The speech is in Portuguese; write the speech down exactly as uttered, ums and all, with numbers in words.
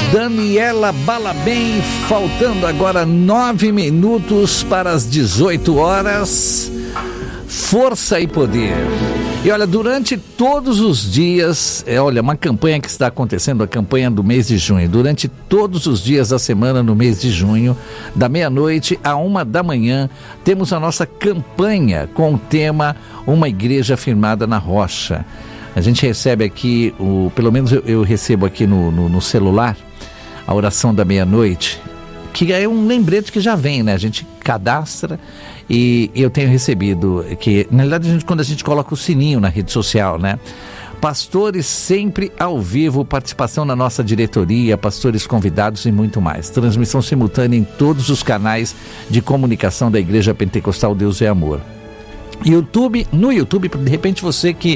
Daniela Balabem, faltando agora nove minutos para as dezoito horas. Força e poder. E olha, durante todos os dias, é, olha, uma campanha que está acontecendo, a campanha do mês de junho, durante todos os dias da semana no mês de junho, da meia-noite à uma da manhã, temos a nossa campanha com o tema Uma Igreja Firmada na Rocha. A gente recebe aqui, o, pelo menos eu, eu recebo aqui no, no, no celular, a oração da meia-noite, que é um lembrete que já vem, né? A gente cadastra e eu tenho recebido, que na realidade a gente, quando a gente coloca o sininho na rede social, né? Pastores sempre ao vivo, participação na nossa diretoria, pastores convidados e muito mais. Transmissão simultânea em todos os canais de comunicação da Igreja Pentecostal Deus é Amor. YouTube, no YouTube, de repente você que